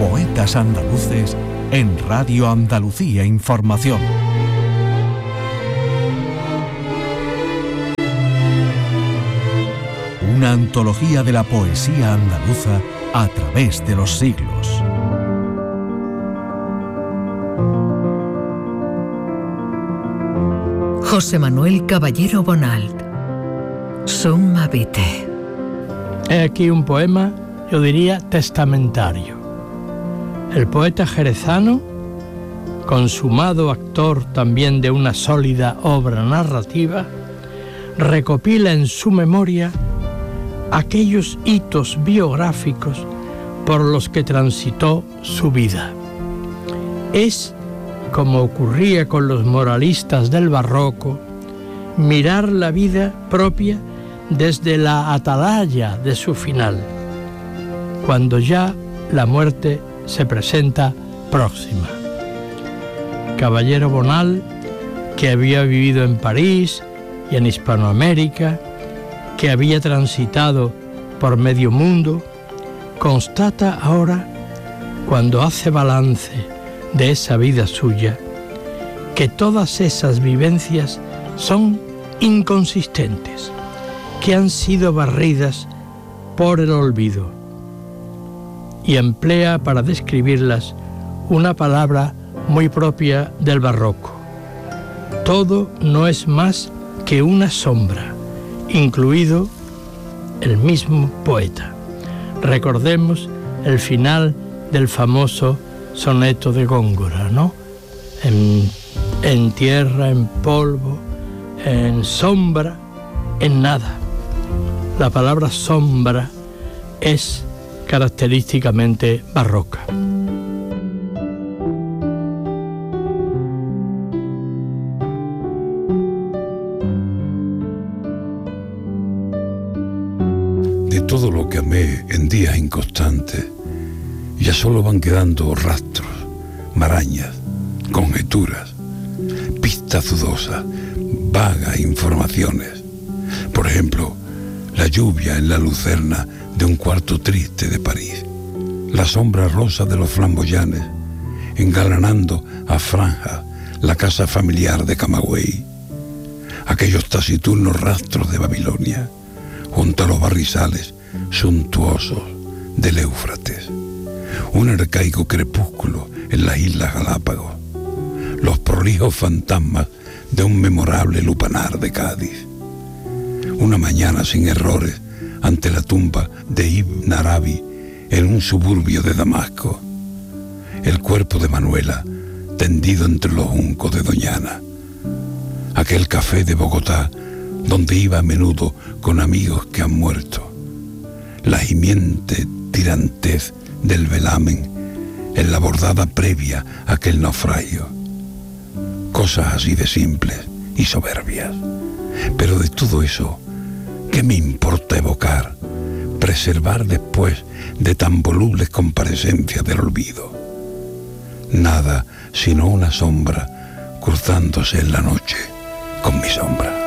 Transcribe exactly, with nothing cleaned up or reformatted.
Poetas Andaluces en Radio Andalucía Información. Una antología de la poesía andaluza a través de los siglos. José Manuel Caballero Bonald. Summa Vitae. He aquí un poema, yo diría, testamentario. El poeta jerezano, consumado actor también de una sólida obra narrativa, recopila en su memoria aquellos hitos biográficos por los que transitó su vida. Es, como ocurría con los moralistas del barroco, mirar la vida propia desde la atalaya de su final, cuando ya la muerte se presenta próxima. Caballero Bonald, que había vivido en París y en Hispanoamérica, que había transitado por medio mundo, constata ahora, cuando hace balance de esa vida suya, que todas esas vivencias son inconsistentes, que han sido barridas por el olvido, y emplea para describirlas una palabra muy propia del barroco. Todo no es más que una sombra, incluido el mismo poeta. Recordemos el final del famoso soneto de Góngora, ¿no? En, en tierra, en polvo, en sombra, en nada. La palabra sombra es característicamente barroca. De todo lo que amé en días inconstantes, ya solo van quedando rastros, marañas, conjeturas, pistas dudosas, vagas informaciones. Por ejemplo, la lluvia en la lucerna de un cuarto triste de París, la sombra rosa de los flamboyanes, engalanando a franjas la casa familiar de Camagüey, aquellos taciturnos rastros de Babilonia, junto a los barrizales suntuosos del Éufrates, un arcaico crepúsculo en las Islas Galápagos, los prolijos fantasmas de un memorable lupanar de Cádiz, una mañana sin errores ante la tumba de Ibn Arabi en un suburbio de Damasco, el cuerpo de Manuela tendido entre los juncos de Doñana, aquel café de Bogotá donde iba a menudo con amigos que han muerto, la gimiente tirantez del velamen en la bordada previa a aquel naufragio. Cosas así de simples y soberbias. Pero de todo eso, ¿qué me importa evocar, preservar después de tan volubles comparecencias del olvido? Nada sino una sombra cruzándose en la noche con mi sombra.